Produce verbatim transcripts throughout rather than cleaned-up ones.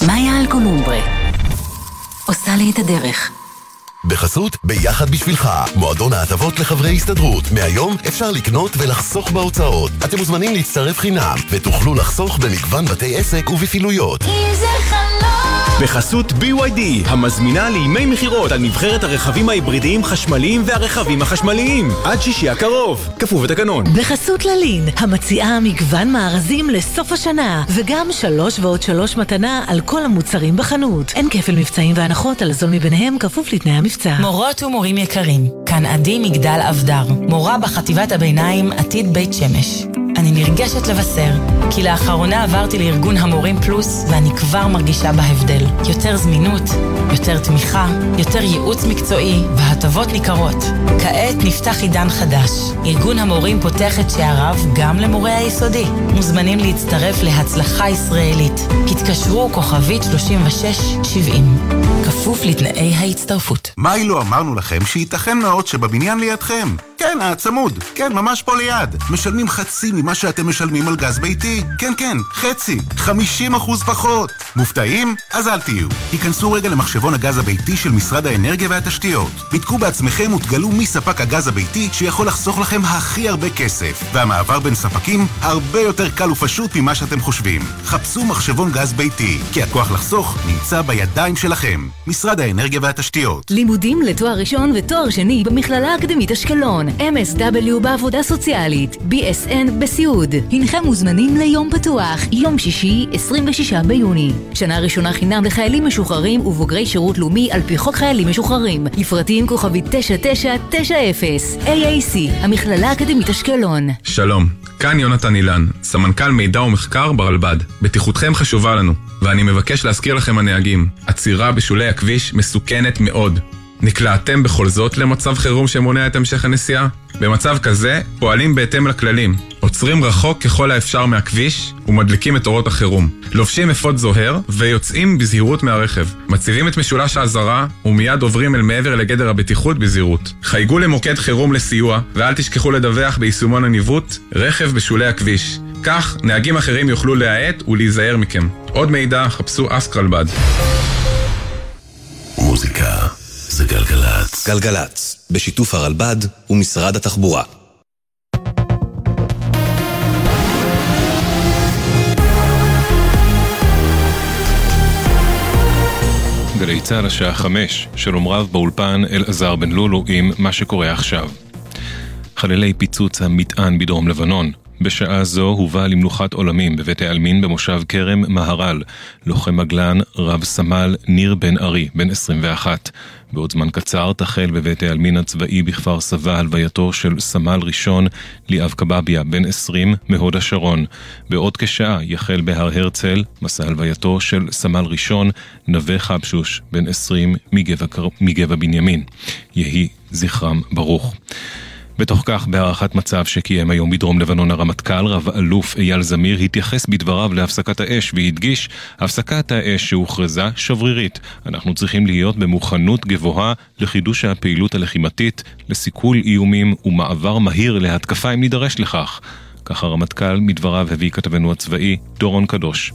מאיה אלקולומברה עושה לי את הדרך. בחסות ביחד בשבילך, מועדון ההטבות לחברי הסתדרות. מהיום אפשר לקנות ולחסוך בהוצאות. אתם מוזמנים להצטרף חינם ותוכלו לחסוך במגוון בתי עסק ובפעילויות. אם זה חלום. בחסות בי וואי די, המזמינה לימי מחירות על נבחרת הרכבים ההיברידיים חשמליים והרכבים החשמליים. עד שישי הקרוב, כפוף ותקנון. בחסות ללין, המציעה מגוון מארזים לסוף השנה, וגם שלוש ועוד שלוש מתנה על כל המוצרים בחנות. אין כפל מבצעים והנחות, על הזול מביניהם כפוף לתנאי המבצע. מורות ומורים יקרים, כאן עדי מגדל אבדר, מורה בחטיבת הביניים עתיד בית שמש. אני נרגשת לבשר, כי לאחרונה עברתי לארגון המורים פלוס, ואני כבר מרגישה בהבדל. יותר זמינות, יותר תמיכה, יותר ייעוץ מקצועי, והטבות ניכרות. כעת נפתח עידן חדש. ארגון המורים פותח את שעריו גם למורי היסודי. מוזמנים להצטרף להצלחה ישראלית. התקשרו כוכבית שלושים ושש שבעים. כפוף לתנאי ההצטרפות. מה אילו אמרנו לכם שייתכן מאוד שבבניין לידכם? כן, הצמוד. כן, ממש פה ליד. משלמים חצי ממה שאתם משלמים על גז ביתי. כן, כן, חצי. חמישים אחוז פחות. מופתעים? אז אל תהיו. היכנסו רגע למחשבון הגז הביתי של משרד האנרגיה והתשתיות. בדקו בעצמכם ותגלו מי ספק הגז הביתי שיכול לחסוך לכם הכי הרבה כסף. והמעבר בין ספקים הרבה יותר קל ופשוט ממה שאתם חושבים. חפשו מחשבון גז ביתי, כי הכוח לחסוך נמצא בידיים שלכם. משרד האנרגיה והתשתיות. לימודים לתואר ראשון ותואר שני במכללה האקדמית אשקלון. אם אס דאבליו בעבודה סוציאלית, בי אס אן בסיעוד. הנכם מוזמנים ליום פתוח, יום שישי, עשרים ושישה ביוני. שנה ראשונה חינם לחיילים משוחררים ובוגרי שירות לאומי על פי חוק חיילים משוחררים. לפרטים כוכבית תשע תשע תשע אפס. איי איי סי, המכללה האקדמית אשקלון. שלום, כאן יונתן אילן, סמנכ"ל מידע ומחקר ברלב"ד. בטיחותכם חשובה לנו, ואני מבקש להזכיר לכם הנהגים, עצירה בשולי הכביש מסוכנת מאוד. נקלעתם בכל זאת למצב חירום שמונע את המשך הנסיעה? במצב כזה פועלים בהתאם לכללים, עוצרים רחוק ככל האפשר מהכביש ומדליקים את אורות החירום, לובשים אפוד זוהר ויוצאים בזהירות מהרכב, מציבים את משולש האזהרה ומיד עוברים אל מעבר לגדר הבטיחות בזהירות. חייגו למוקד חירום לסיוע ואל תשכחו לדווח ביישומון הניווט רכב בשולי הכביש, כך נהגים אחרים יוכלו להאט ולהיזהר מכם. עוד מידע חפשו אסק רלב"ד. מוזיקה זה גלגלץ. גלגלץ, בשיתוף הרלב"ד ומשרד התחבורה. גלי צהל השעה חמש, שלום רב באולפן אלעזר בן לולו עם מה שקורה עכשיו. חללי פיצוץ המטען בדרום לבנון. בשעה זו הובא למנוחת עולמים בבית העלמין במושב כרם מהר"ל, לוחם מגלן רב סמל ניר בן ארי, בן עשרים ואחת. בעוד זמן קצר תחל בבית העלמין הצבאי בכפר סבא הלווייתו של סמל ראשון ליאב קבביה, בן עשרים, מהוד השרון. בעוד כשעה יחל בהר הרצל מסע הלווייתו של סמל ראשון נווה חבשוש, בן עשרים, מגבע, מגבע בנימין. יהי זכרם ברוך. בתוך כך, בהערכת מצב שקיים היום בדרום לבנון הרמטכ"ל, רב אלוף אייל זמיר התייחס בדבריו להפסקת האש והדגיש, הפסקת האש שהוכרזה שברירית. אנחנו צריכים להיות במוכנות גבוהה לחידוש הפעילות הלחימתית, לסיכול איומים ומעבר מהיר להתקפה אם נידרש לכך. כך הרמטכ"ל מדבריו הביא כתבנו הצבאי דורון קדוש.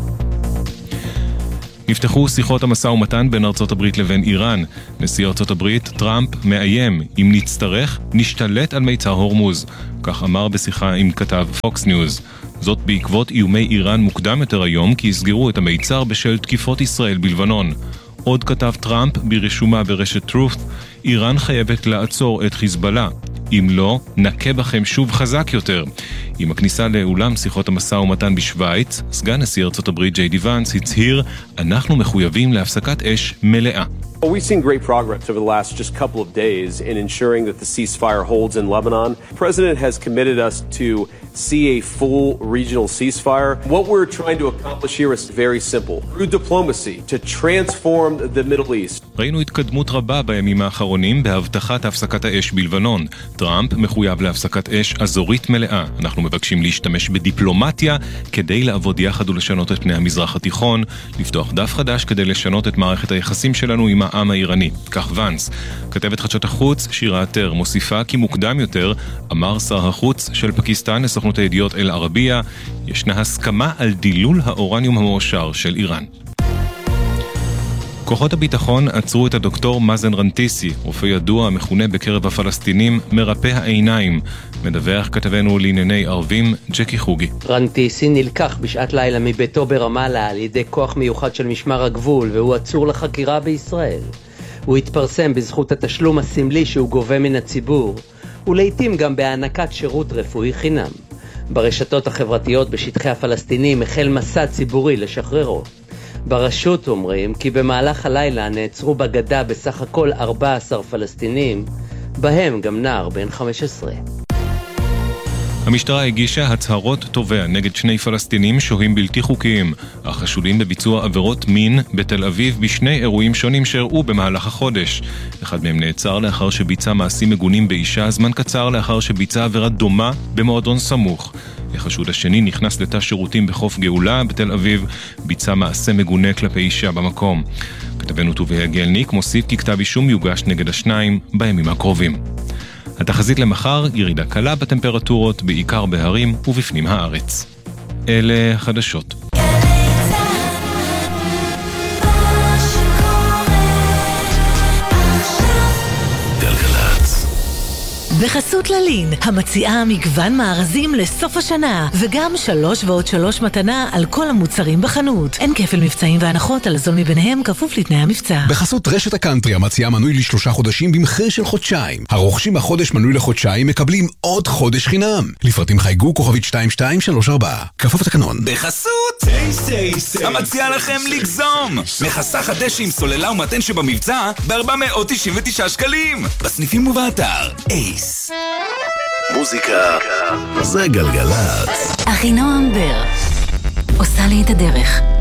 נפתחו שיחות המשא ומתן בין ארצות הברית לבין איראן. נשיא ארצות הברית, טראמפ, מאיים, אם נצטרך, נשתלט על מיצר הורמוז. כך אמר בשיחה עם כתב פוקס ניוז. זאת בעקבות איומי איראן מוקדם יותר היום, כי יסגרו את המיצר בשל תקיפות ישראל בלבנון. עוד כתב טראמפ ברשומה ברשת טרוט, איראן חייבת לעצור את חיזבאללה. אם לא, נקה בכם שוב חזק יותר. עם הכניסה לאולם שיחות המשא ומתן בשוויץ, סגן נשיא ארצות הברית ג'יי די ואנס הצהיר, אנחנו מחויבים להפסקת אש מלאה. Well, we've seen great progress over the last just couple of days in ensuring that the ceasefire holds in Lebanon. The President has committed us to see a full regional ceasefire. What we're trying to accomplish here is very simple. Through diplomacy, to transform the Middle East. ראינו התקדמות רבה בימים האחרונים בהבטחת הפסקת האש בלבנון. טראמפ מחויב להפסקת אש אזורית מלאה. אנחנו מבקשים להשתמש בדיפלומטיה כדי לעבוד יחד ולשנות את פני המזרח התיכון, לפתוח דף חדש כדי לשנות את מערכת היחסים שלנו עם העם האיראני. כך ואנס. כתבת חדשות החוץ שירה עטר מוסיפה כי מוקדם יותר אמר שר החוץ של פקיסטן לסוכנות הידיעות אל ערבייה, ישנה הסכמה על דילול האורניום המאושר של איראן. כוחות הביטחון עצרו את הדוקטור מאזן רנטיסי, רופא ידוע המכונה בקרב הפלסטינים מרפא העיניים. מדווח כתבנו לענייני ערבים ג'קי חוגי. רנטיסי נלקח בשעת לילה מביתו ברמאללה על ידי כוח מיוחד של משמר הגבול, והוא עצור לחקירה בישראל. הוא התפרסם בזכות התשלום הסמלי שהוא גובה מן הציבור, ולעיתים גם בהענקת שירות רפואי חינם. ברשתות החברתיות בשטחי הפלסטינים החל מסע ציבורי לשחררו. ברשות אומרים כי במהלך הלילה נעצרו בגדה בסך הכל ארבעה עשר פלסטינים, בהם גם נער בן חמש עשרה. המשטרה הגישה הצהרות תובע נגד שני פלסטינים שוהים בלתי חוקיים, החשודים בביצוע עבירות מין בתל אביב בשני אירועים שונים שאירעו במהלך החודש. אחד מהם נעצר לאחר שביצע מעשים מגונים באישה, זמן קצר לאחר שביצע עבירה דומה במועדון סמוך. החשוד השני נכנס לתא שירותים בחוף גאולה בתל אביב, ביצע מעשה מגונה כלפי אישה במקום. כתבנו טובי הגלניק מוסיף כי כתב אישום יוגש נגד השניים בימים הקרובים. התחזית למחר, ירידה קלה בטמפרטורות, בעיקר בהרים ובפנים הארץ. אלה חדשות. בחסות ללין, המציעה מגוון מארזים לסוף השנה, וגם שלוש ועוד שלוש מתנה על כל המוצרים בחנות. אין כפל מבצעים והנחות על הזול מביניהם, כפוף לתנאי המבצע. בחסות רשת הקאנטרי, המציעה מנוי לשלושה חודשים במחיר של חודשיים. הרוכשים החודש מנוי לחודשיים מקבלים עוד חודש חינם. לפרטים חייגו כוכבית שתיים שתיים שלוש ארבע. כפוף לתקנון. בחסות סייסי, המציעה לכם לגזום. מכסה חדש עם סוללה ומתן שבמבצע ב-ארבע מאות תשעים ותשעה שקלים. בסניפים ובאתר אייס. מוזיקה זה גלגלצ. אחינועם בר עושה לי את הדרך.